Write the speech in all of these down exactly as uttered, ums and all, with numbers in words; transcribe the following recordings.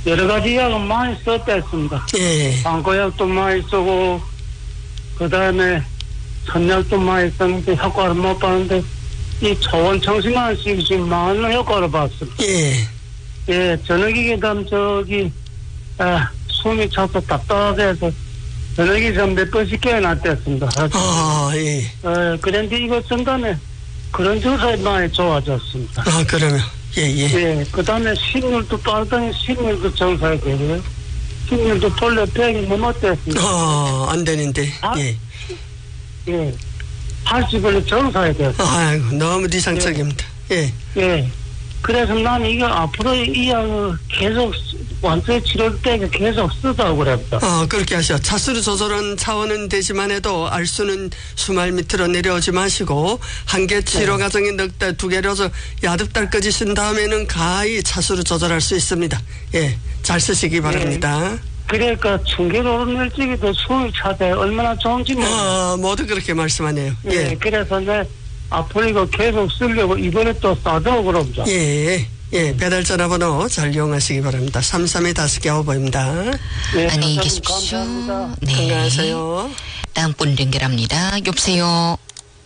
여러 가지 약은 많이 썼댔습니다. 예. 방구약도 많이 쓰고, 그 다음에 선약도 많이 썼는데 효과를 못 봤는데, 이 초원 청심환씩 지금 많은 효과를 봤습니다. 예. 예, 저녁에 다음 저기, 아, 숨이 차서 답답해서, 저녁에 좀 몇 번씩 깨어났댔습니다. 아, 예. 어, 그런데 이거 쓴 다음에 그런 증상이 많이 좋아졌습니다. 아, 그러면. 예, 예. 예, 그 다음에 식물도 빨더니 식물도 정상이 되고요. 식물도 본래 백이 넘었댔습니다. 아, 안 되는데. 아, 예. 예. 팔십을 정상이 됐어요. 아이고, 너무 이상적입니다. 예. 예. 그래서 나는 이거 앞으로 이 약을 계속 완전히 치료될 때 계속 쓰자고 그랬다. 아, 그렇게 하셔. 차수를 조절한 차원은 되지만 해도 알수는 수말 밑으로 내려오지 마시고 한 개 치료 네. 과정에 넉 달, 두 개로서 야득 달까지 쓴 다음에는 가히 차수를 조절할 수 있습니다. 예. 잘 쓰시기 바랍니다. 네. 그러니까 충격으로 일찍이도 숨이 차대 얼마나 좋은지 모르겠어요. 아, 모두 그렇게 말씀하네요. 예. 예. 그래서 내 앞으로 이거 계속 쓰려고 이번에 또 싸다고 그럽니다. 예. 예, 배달 전화번호 잘 이용하시기 바랍니다. 삼삼이 다섯 개 오버입니다. 네, 안녕히 계십시오. 감사합니다. 네. 건강하세요. 다음 분 연결합니다. 여보세요.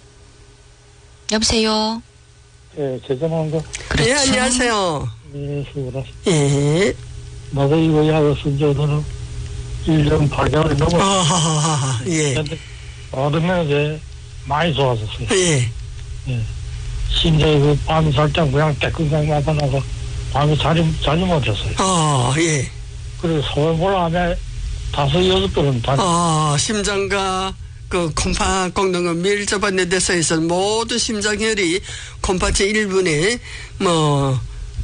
여보세요. 예, 죄송한 거. 그렇죠. 예, 안녕하세요. 예, 수고라. 예. 나도 이거 약을 쓴 지는 일 년 팔 개월이 넘었어. 아, 예. 근데 얻으면 이제 많이 좋아졌어요. 예. 예. 심장이 그 밤이 살짝 그냥 깨끗하게 나타나서 밤에 자지, 자지 못했어요. 아, 예. 그래서 소변볼 안에 다섯, 여섯 번은 다녔어요. 아, 심장과 그 콤파功能은 밀접한 데서 있어 모든 심장혈이 콤파체 일 분에 뭐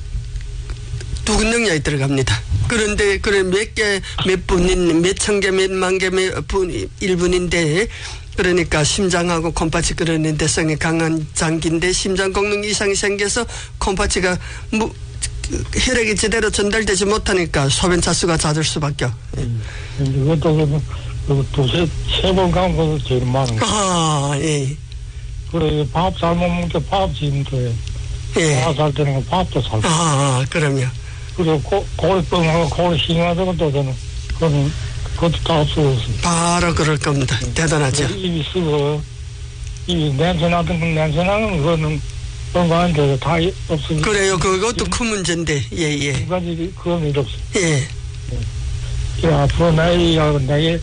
두근능력이 들어갑니다. 그런데 그래 몇 개, 몇 분인, 몇 천 개, 몇 만 개, 몇 분, 일 분인데 그러니까 심장하고 콤파치 끓는 데성이 강한 장기인데 심장功能 이상이 생겨서 콤파치가 무, 혈액이 제대로 전달되지 못하니까 소변 차수가 잦을 수밖에. 음. 이것도 그 두세, 세 번 간 것도 제일 많은 거. 아, 예. 그래, 밥 잘못 먹게 밥 지금 돼. 예. 밥 살 때는 밥도 살 때. 아, 그럼요. 그리고 고, 고리병하고 고리 싱하던 것도 저는, 그거는, 그것도 다 없어졌어요. 바로 그럴 겁니다. 대단하죠. 입이 쓰고, 입이 냄새 나던 건 냄새 나는 거는 건강한데 다 없어지고. 그래요. 그것도 큰 문제인데. 예, 예. 두 가지, 그건 일 없어요. 예. 예, 앞으로 내가, 내게,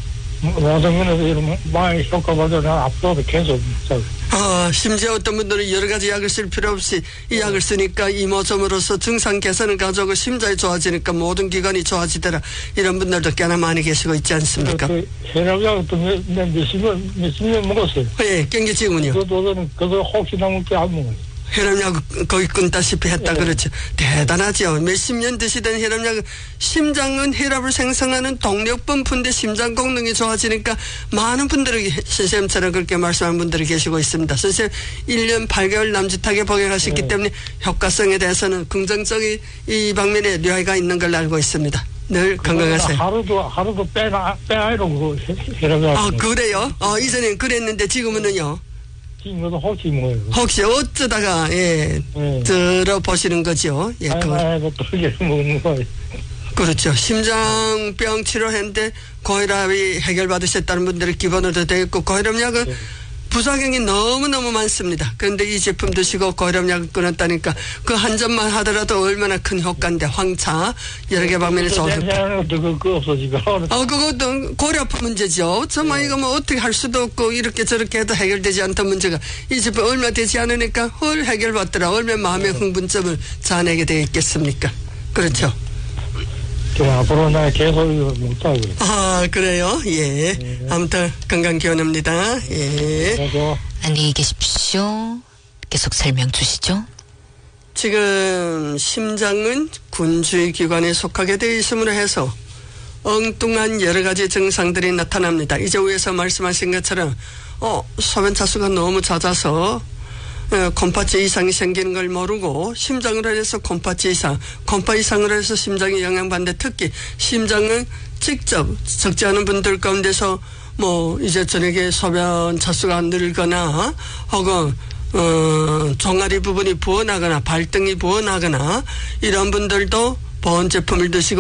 모든 면에서 이런 많이 효과받아 나 앞으로도 계속 써. 아, 심지어 어떤 분들은 여러 가지 약을 쓸 필요 없이 이 약을 쓰니까 이모점으로서 증상 개선을 가져오고 심장이 좋아지니까 모든 기관이 좋아지더라. 이런 분들도 꽤나 많이 계시고 있지 않습니까? 그, 혈압약도 몇, 몇, 몇십 년, 몇십 년 먹었어요. 예, 깽기지군요. 그것도 저는, 그거 혹시 남을 게 안 먹어요. 혈압약 거의 끊다시피 했다. 네. 그렇죠. 대단하죠. 몇십 년 드시던 혈압약, 심장은 혈압을 생성하는 동력분포인데 심장功能이 좋아지니까 많은 분들이 선생님처럼 그렇게 말씀하는 분들이 계시고 있습니다. 선생님 일 년 팔 개월 남짓하게 복용하셨기 네. 때문에 효과성에 대해서는 긍정적인 이 방면에 뇌가 있는 걸로 알고 있습니다. 늘 건강하세요. 하루도, 하루도 빼나, 빼아이로 그 혈압약. 아, 그래요? 어, 이전엔 그랬는데 지금은요? 지금도 혹시 먹어요. 혹시 어쩌다가, 예, 네. 들어보시는 거죠? 예, 그거. 하나에도 또 이렇게 먹는 거예요. 그렇죠. 심장병 치료했는데 고혈압이 해결받으셨다는 분들이 기본으로 되어 있고 고혈압약은 네. 부작용이 너무너무 많습니다. 그런데 이 제품 드시고 고혈압약을 끊었다니까 그 한 점만 하더라도 얼마나 큰 효과인데 황차 여러 개 방면에서 좋은 효과. 그, 그, 그 없어지고. 어, 그것도 고려아파 문제죠. 정말 네. 이거 뭐 어떻게 할 수도 없고 이렇게 저렇게 해도 해결되지 않던 문제가 이 제품 얼마 되지 않으니까 헐 해결받더라. 얼마나 마음의 흥분점을 자아내게 되어 있겠습니까? 그렇죠. 그 앞으로 나 계속 이거 못하고 그래. 아, 그래요? 예. 네. 아무튼 건강 기원합니다. 예. 그래서 안녕히 계십시오. 계속 설명 주시죠. 지금 심장은 군주의 기관에 속하게 되어 있음으로 해서 엉뚱한 여러 가지 증상들이 나타납니다. 이제 위에서 말씀하신 것처럼 어, 소변 차수가 너무 잦아서 어, 콤파체 이상이 생기는 걸 모르고 심장으로 해서 콤파체 이상, 콤파 이상으로 해서 심장이 영향받는데 특히 심장은 직접 적지 않은 분들 가운데서 뭐 이제 저녁에 소변 차수가 늘거나 혹은 어, 종아리 부분이 부어나거나 발등이 부어나거나 이런 분들도 보온 제품을 드시고